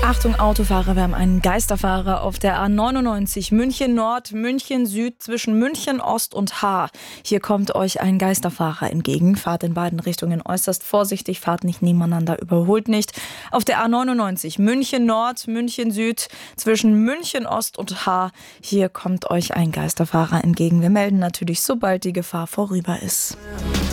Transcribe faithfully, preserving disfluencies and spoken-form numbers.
Achtung Autofahrer, wir haben einen Geisterfahrer auf der A neunundneunzig München Nord, München Süd zwischen München Ost und Haar. Hier kommt euch ein Geisterfahrer entgegen. Fahrt in beiden Richtungen äußerst vorsichtig, fahrt nicht nebeneinander, überholt nicht. Auf der A neunundneunzig München Nord, München Süd zwischen München Ost und Haar. Hier kommt euch ein Geisterfahrer entgegen. Wir melden natürlich, sobald die Gefahr vorüber ist.